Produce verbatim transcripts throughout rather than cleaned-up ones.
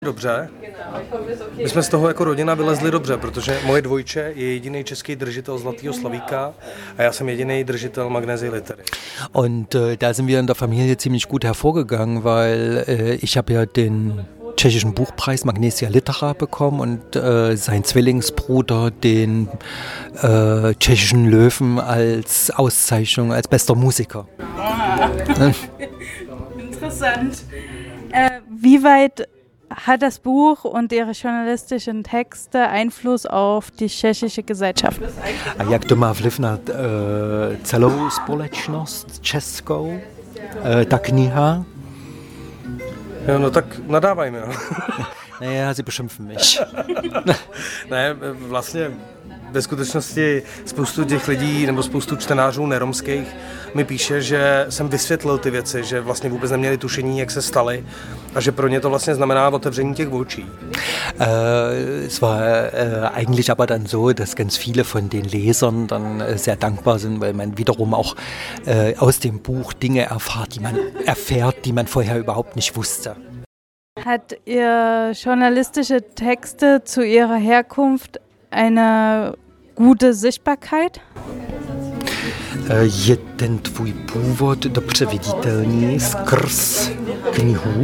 Dobře. My jsme z toho jako rodina vylezli dobře, protože moje dvojče je jediný český držitel Zlatého slavíka a já jsem jediný držitel Magnesie Litery. Und äh, da sind wir in der Familie ziemlich gut hervorgegangen, weil äh, ich habe ja den tschechischen Buchpreis Magnesia Litera bekommen und äh, sein Zwillingsbruder den äh, tschechischen Löwen als Auszeichnung als bester Musiker. Ah. Interessant. Äh, wie weit hat das Buch und ihre journalistischen Texte Einfluss auf die tschechische Gesellschaft? A jak to má vliv na uh, celou společnost českou, uh, ta kniha? Jo, no tak nadávajme. No. Naja, sie beschimpfen mich. Ne, vlastně ve skutečnosti spoustu těch lidí nebo spoustu čtenářů neromských mi píše, že jsem vysvětlil ty věci, že vlastně vůbec neměli tušení, jak se staly a že pro ně to vlastně znamená otevření těch očí. Äh, es war äh, eigentlich aber dann so, dass ganz viele von den Lesern dann äh, sehr dankbar sind, weil man wiederum auch äh, aus dem Buch Dinge erfahrt, die man erfährt, die man vorher überhaupt nicht wusste. Hat ihr journalistische Texte zu ihrer Herkunft eine gute Sichtbarkeit? Je ten tvůj původ dobře viditelný skrz knihu?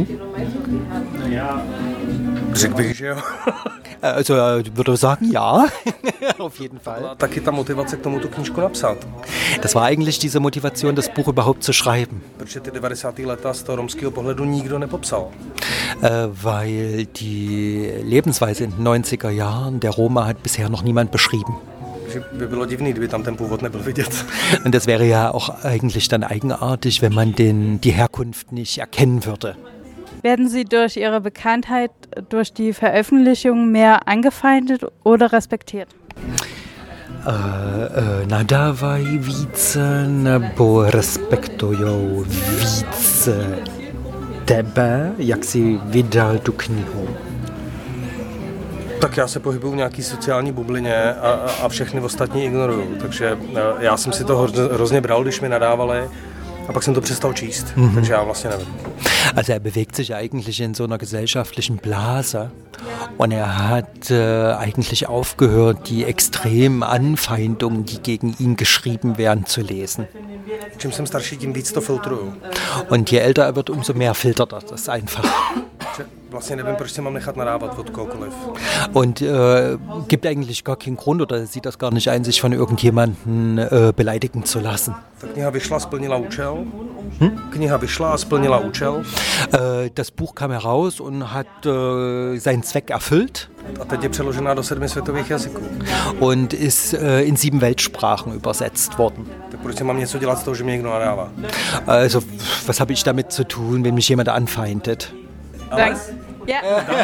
Řekl bych, že jo. Also würde sagen, ja, auf jeden Fall. Taky ta motivace k tomu tu knížku napsat. Das war eigentlich diese Motivation, das Buch überhaupt zu schreiben. Protože ty devadesátá léta z toho romského pohledu nikdo nepopsal. Äh, weil die Lebensweise in den neunziger Jahren der Roma hat bisher noch niemand beschrieben. Že by bylo divný, kdyby tam ten původ nebyl vidět. Und das wäre ja auch eigentlich dann eigenartig, wenn man den, die Herkunft nicht erkennen würde. Werden Sie durch Ihre Bekanntheit, durch die Veröffentlichung mehr angefeindet oder respektiert? Uh, uh, nadávají více nebo respektujou více tebe, jak jsi vydal tu knihu? Tak já se pohybuju v nějaký sociální bublině a, a, a všechny ostatní ignoruju. Takže já jsem si to hrozně bral, když mi nadávali. A pak jsem to přestal číst, mm-hmm. takže já vlastně nevím. Also er bewegt sich eigentlich in so einer gesellschaftlichen Blase und er hat äh, eigentlich aufgehört, die extremen Anfeindungen, die gegen ihn geschrieben werden, zu lesen. Čím jsem starší, tím víc to filtruju. Und je älter er wird, umso mehr filtert er das einfach. Vlastně nevím, proč se mám nechat nadávat od kohokoliv. Und äh, gibt eigentlich gar keinen Grund oder sieht das gar nicht ein, sich von irgendjemandem äh, beleidigen zu lassen. Ta kniha vyšla, splnila účel. Hm? Kniha vyšla a splnila účel. Äh, das Buch kam heraus und hat äh, seinen Zweck erfüllt. A teď je přeložená do sedmi světových jazyků. Und ist äh, in sieben Weltsprachen übersetzt worden. Tak proč mám něco dělat z toho, že mě někdo nadává? Also, was habe ich damit zu tun, wenn mich jemand anfeindet? Danke. Ja.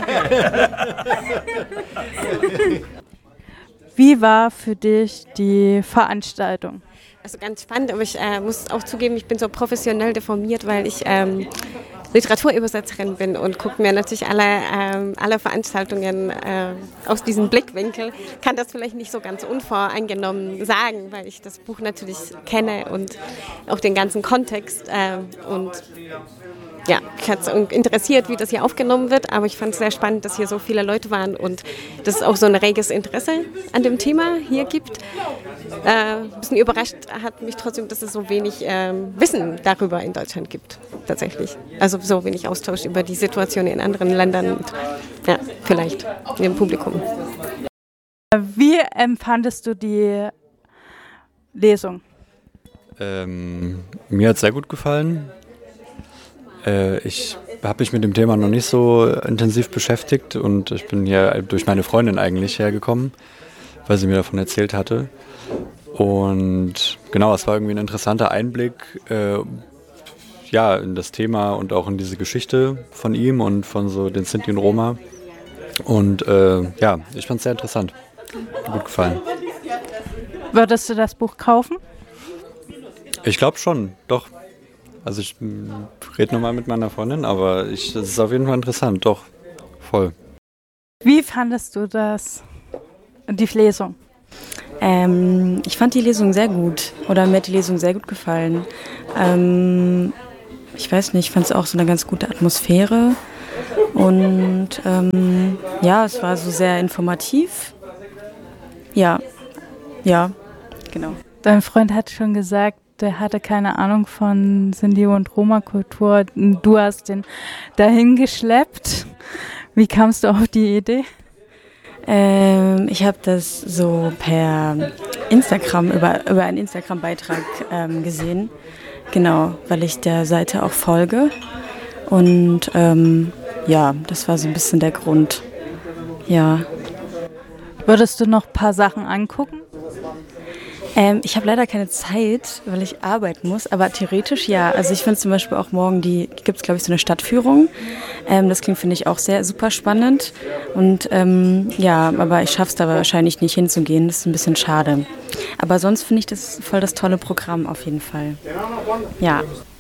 Wie war für dich die Veranstaltung? Also ganz spannend, aber ich äh, muss auch zugeben, ich bin so professionell deformiert, weil ich ähm, Literaturübersetzerin bin und gucke mir natürlich alle, ähm, alle Veranstaltungen äh, aus diesem Blickwinkel. Kann das vielleicht nicht so ganz unvoreingenommen sagen, weil ich das Buch natürlich kenne und auch den ganzen Kontext äh, und ja, mich hat es interessiert, wie das hier aufgenommen wird, aber ich fand es sehr spannend, dass hier so viele Leute waren und dass es auch so ein reges Interesse an dem Thema hier gibt. Äh, ein bisschen überrascht hat mich trotzdem, dass es so wenig äh, Wissen darüber in Deutschland gibt, tatsächlich. Also so wenig Austausch über die Situation in anderen Ländern und ja, vielleicht im Publikum. Wie empfandest du die Lesung? Ähm, mir hat es sehr gut gefallen. Ich habe mich mit dem Thema noch nicht so intensiv beschäftigt und ich bin hier durch meine Freundin eigentlich hergekommen, weil sie mir davon erzählt hatte. Und genau, es war irgendwie ein interessanter Einblick äh, ja, in das Thema und auch in diese Geschichte von ihm und von so den Sinti und Roma. Und äh, ja, ich fand es sehr interessant. Hat mir gut gefallen. Würdest du das Buch kaufen? Ich glaube schon, doch. Also ich rede nochmal mit meiner Freundin, aber ich, das ist auf jeden Fall interessant, doch, voll. Wie fandest du das, die Lesung? Ähm, ich fand die Lesung sehr gut, oder mir hat die Lesung sehr gut gefallen. Ähm, ich weiß nicht, ich fand es auch so eine ganz gute Atmosphäre Und ähm, ja, es war so sehr informativ. Ja, ja, genau. Dein Freund hat schon gesagt, der hatte keine Ahnung von Sinti- und Roma-Kultur. Du hast den dahin geschleppt. Wie kamst du auf die Idee? Ähm, ich habe das so per Instagram, über, über einen Instagram-Beitrag ähm, gesehen. Genau, weil ich der Seite auch folge. Und ähm, ja, das war so ein bisschen der Grund. Ja. Würdest du noch ein paar Sachen angucken? Ähm, ich habe leider keine Zeit, weil ich arbeiten muss, aber theoretisch ja. Also ich finde zum Beispiel auch morgen, die gibt es glaube ich so eine Stadtführung. Ähm, das klingt, finde ich, auch sehr super spannend. Und ähm, ja, aber ich schaffe es da wahrscheinlich nicht hinzugehen, das ist ein bisschen schade. Aber sonst finde ich das voll das tolle Programm auf jeden Fall. Ja.